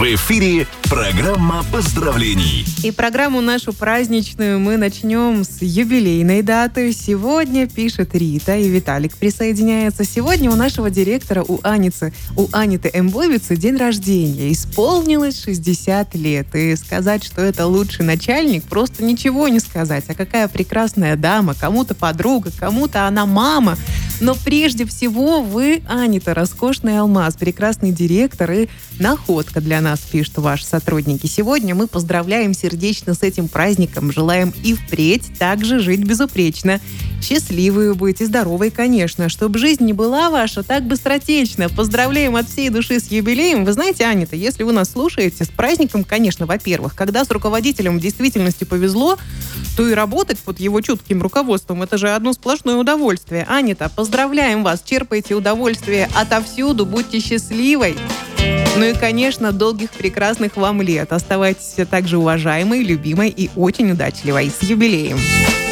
В эфире программа поздравлений. И программу нашу праздничную мы начнем с юбилейной даты. Сегодня пишет Рита, и Виталик присоединяется. Сегодня у нашего директора, у Аниты Эмбовицы, день рождения. Исполнилось 60 лет. И сказать, что это лучший начальник, просто ничего не сказать. А какая прекрасная дама, кому-то подруга, кому-то она мама. Но прежде всего вы, Анита, роскошный алмаз, прекрасный директор и находка для нас, пишут ваши сотрудники. Сегодня мы поздравляем сердечно с этим праздником. Желаем и впредь также жить безупречно. Счастливой быть и здоровой, конечно. Чтобы жизнь не была ваша так быстротечна. Поздравляем от всей души с юбилеем. Вы знаете, Анита, если вы нас слушаете, с праздником, конечно, во-первых. Когда с руководителем в действительности повезло, то и работать под его чутким руководством — это же одно сплошное удовольствие. Анита, поздравляем вас, черпайте удовольствие отовсюду, будьте счастливой. Ну и, конечно, долгих прекрасных вам лет. Оставайтесь все так же уважаемой, любимой и очень удачливой. С юбилеем!